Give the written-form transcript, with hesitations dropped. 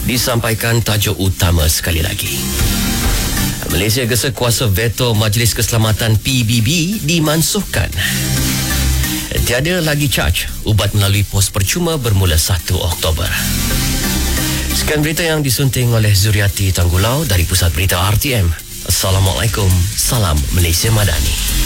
Disampaikan tajuk utama sekali lagi. Malaysia gesa kuasa veto Majlis Keselamatan PBB dimansuhkan. Tiada lagi charge ubat melalui pos percuma bermula 1 Oktober. Sekian berita yang disunting oleh Zuriati Tanggulau dari Pusat Berita RTM. Assalamualaikum, salam Malaysia Madani.